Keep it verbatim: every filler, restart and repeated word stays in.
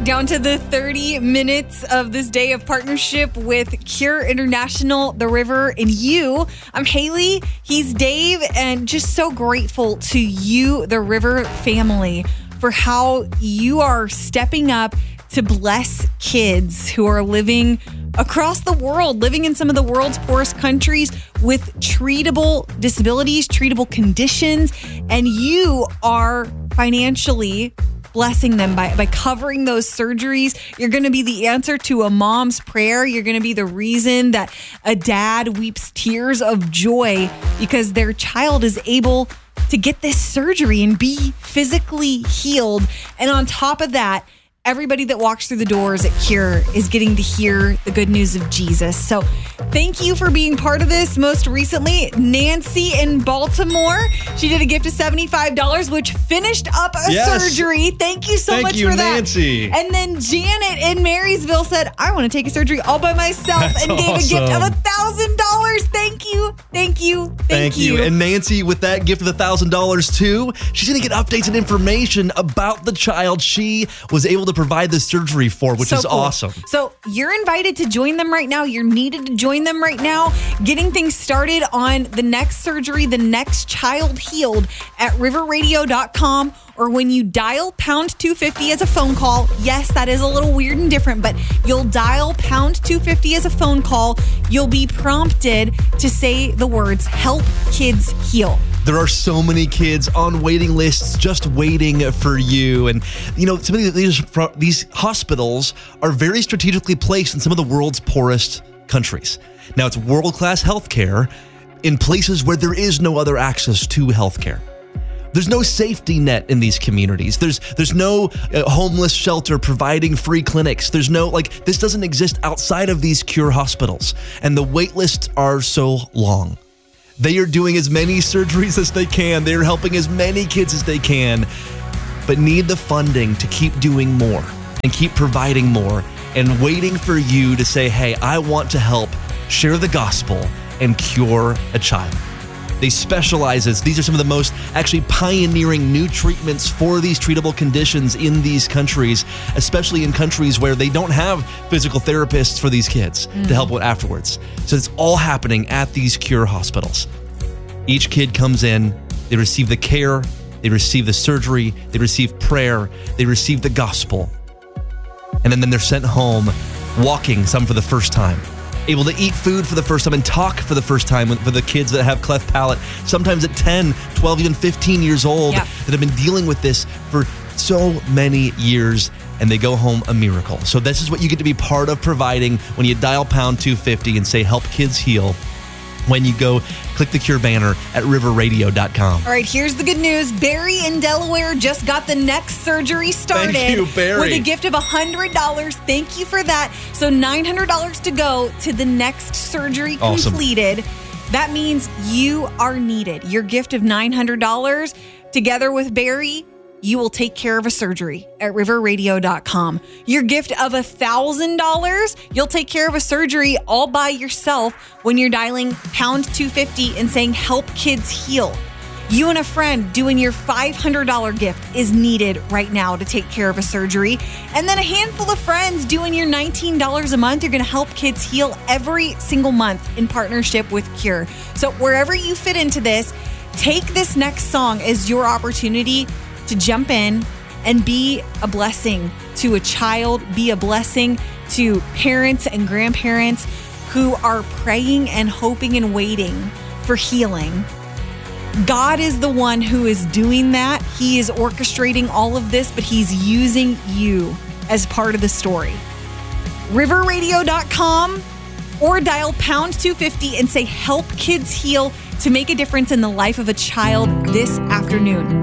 down to the thirty minutes of this day of partnership with Cure International, The River, and you. I'm Haley. He's Dave, and just so grateful to you, The River family, for how you are stepping up to bless kids who are living across the world, living in some of the world's poorest countries with treatable disabilities, treatable conditions, and you are financially blessing them by, by covering those surgeries. You're going to be the answer to a mom's prayer. You're going to be the reason that a dad weeps tears of joy because their child is able to get this surgery and be physically healed. And on top of that, everybody that walks through the doors at Cure is getting to hear the good news of Jesus. So thank you for being part of this. Most recently, Nancy in Baltimore. She did a gift of seventy-five dollars, which finished up a yes. surgery. Thank you so Thank much you, for that. Nancy. And then Janet in Marysville said, I want to take a surgery all by myself That's and gave awesome. a gift of one thousand dollars. Thank you. Thank you. Thank, Thank you. you. And Nancy, with that gift of one thousand dollars too, she's going to get updates and information about the child she was able to provide the surgery for, which So is cool. awesome. So you're invited to join them right now. You're needed to join them right now. Getting things started on the next surgery, the next child healed at river radio dot com, or when you dial pound two fifty as a phone call. Yes, that is a little weird and different, but you'll dial pound two fifty as a phone call. You'll be prompted to say the words, help kids heal. There are so many kids on waiting lists just waiting for you. And, you know, some of these, these hospitals are very strategically placed in some of the world's poorest countries. Now, it's world-class healthcare in places where there is no other access to healthcare. There's no safety net in these communities. There's there's no uh, homeless shelter providing free clinics. There's no, like, this doesn't exist outside of these Cure hospitals. And the wait lists are so long. They are doing as many surgeries as they can. They're helping as many kids as they can, but need the funding to keep doing more and keep providing more and waiting for you to say, hey, I want to help share the gospel and cure a child. They specialize as these are some of the most actually pioneering new treatments for these treatable conditions in these countries, especially in countries where they don't have physical therapists for these kids mm. to help with afterwards. So it's all happening at these Cure hospitals. Each kid comes in, they receive the care, they receive the surgery, they receive prayer, they receive the gospel. And then, then they're sent home walking, some for the first time. Able to eat food for the first time and talk for the first time for the kids that have cleft palate, sometimes at ten, twelve, even fifteen years old, yeah. that have been dealing with this for so many years, and they go home a miracle. So this is what you get to be part of providing when you dial pound two fifty and say, help kids heal. When you go click the Cure banner at river radio dot com. All right, here's the good news. Barry in Delaware just got the next surgery started. Thank you, Barry. With a gift of one hundred dollars. Thank you for that. So nine hundred dollars to go to the next surgery awesome. completed. That means you are needed. Your gift of nine hundred dollars together with Barry, you will take care of a surgery at river radio dot com. Your gift of one thousand dollars, you'll take care of a surgery all by yourself when you're dialing pound two fifty and saying, help kids heal. You and a friend doing your five hundred dollars gift is needed right now to take care of a surgery. And then a handful of friends doing your nineteen dollars a month. You're going to help kids heal every single month in partnership with Cure. So wherever you fit into this, take this next song as your opportunity to jump in and be a blessing to a child, be a blessing to parents and grandparents who are praying and hoping and waiting for healing. God is the one who is doing that. He is orchestrating all of this, but he's using you as part of the story. river radio dot com or dial pound two fifty and say, help kids heal, to make a difference in the life of a child this afternoon.